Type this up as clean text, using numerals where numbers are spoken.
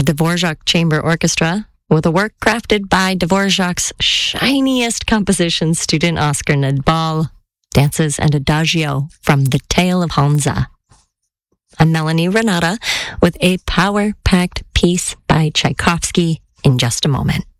Dvorak Chamber Orchestra with a work crafted by Dvorak's shiniest composition student Oscar Nadbal, dances and adagio from The Tale of Hansa. I'm Melanie Renata with a power-packed piece by Tchaikovsky in just a moment.